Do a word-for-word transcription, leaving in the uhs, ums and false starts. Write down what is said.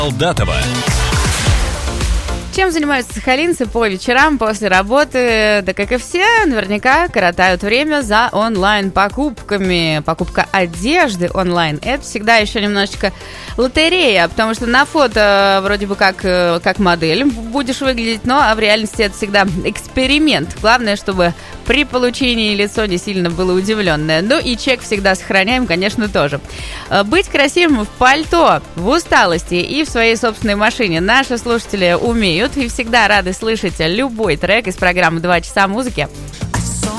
Солдатова. Чем занимаются сахалинцы по вечерам после работы? Да, как и все, наверняка коротают время за онлайн-покупками. Покупка одежды онлайн – это всегда еще немножечко лотерея, потому что на фото вроде бы как, как модель будешь выглядеть, но а в реальности это всегда эксперимент. Главное, чтобы при получении лицо не сильно было удивленное. Ну и чек всегда сохраняем, конечно, тоже. Быть красивым в пальто, в усталости и в своей собственной машине наши слушатели умеют и всегда рады слышать любой трек из программы «Два часа музыки».